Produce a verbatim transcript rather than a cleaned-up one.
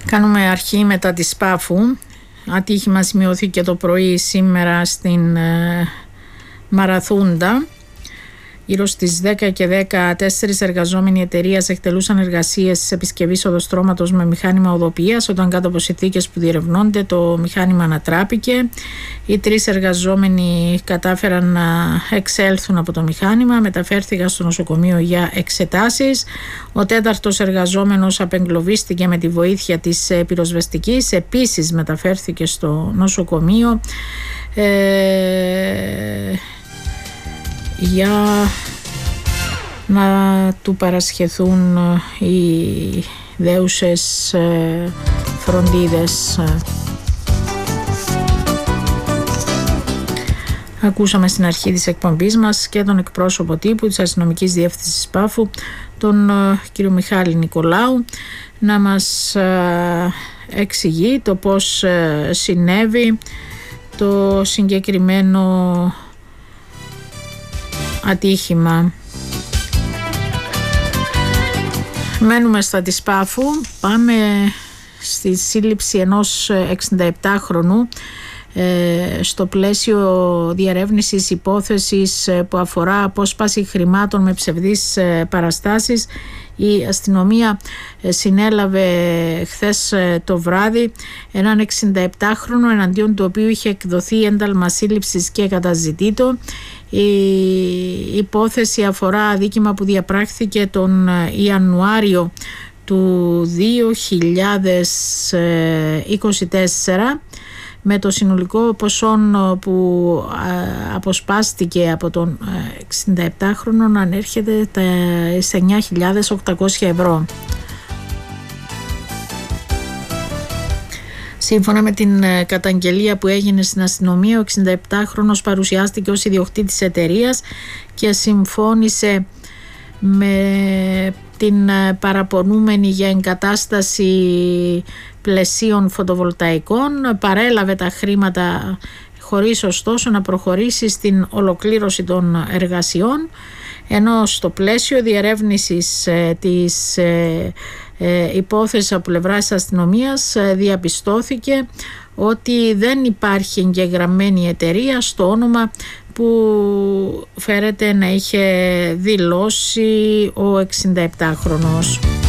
Κάνουμε αρχή μετά τη Σπάφου. Ατύχημα σημειώθηκε το πρωί σήμερα στην ε, Μαραθούντα. Γύρω στις δέκα και δέκα, τέσσερις εργαζόμενοι εταιρείας εκτελούσαν εργασίες της επισκευής οδοστρώματος με μηχάνημα οδοποιίας, όταν κάτω από συνθήκες που διερευνώνται το μηχάνημα ανατράπηκε. Οι τρεις εργαζόμενοι κατάφεραν να εξέλθουν από το μηχάνημα, μεταφέρθηκαν στο νοσοκομείο για εξετάσεις. Ο τέταρτος εργαζόμενος απεγκλωβίστηκε με τη βοήθεια της πυροσβεστικής, επίσης μεταφέρθηκε στο νοσοκομείο. Ε... για να του παρασχεθούν οι δέουσες φροντίδες. Ακούσαμε στην αρχή της εκπομπής μας και τον εκπρόσωπο τύπου της αστυνομικής διεύθυνσης Πάφου, τον κύριο Μιχάλη Νικολάου, να μας εξηγεί το πώς συνέβη το συγκεκριμένο ατύχημα. Μένουμε στα της Πάφου. Πάμε στη σύλληψη ενός εξηνταεπτάχρονου ε, στο πλαίσιο διερεύνησης υπόθεσης που αφορά απόσπαση χρημάτων με ψευδείς ε, παραστάσεις. Η αστυνομία συνέλαβε χθες το βράδυ έναν εξηνταεπτάχρονο, εναντίον του οποίου είχε εκδοθεί ένταλμα σύλληψης και καταζητήτο. Η υπόθεση αφορά αδίκημα που διαπράχθηκε τον Ιανουάριο του δύο χιλιάδες είκοσι τέσσερα, με το συνολικό ποσό που αποσπάστηκε από τον εξηνταεπτάχρονο να ανέρχεται σε εννιά χιλιάδες οκτακόσια ευρώ. Σύμφωνα με την καταγγελία που έγινε στην αστυνομία, ο εξηνταεπτάχρονος παρουσιάστηκε ως ιδιοκτήτης εταιρείας και συμφώνησε με την παραπονούμενη για εγκατάσταση πλαισίων φωτοβολταϊκών, παρέλαβε τα χρήματα χωρίς ωστόσο να προχωρήσει στην ολοκλήρωση των εργασιών, ενώ στο πλαίσιο διερεύνησης ε, της ε, ε, υπόθεσης από πλευράς της αστυνομίας ε, διαπιστώθηκε ότι δεν υπάρχει εγγεγραμμένη εταιρεία στο όνομα που φέρεται να είχε δηλώσει ο εξηνταεπτάχρονος.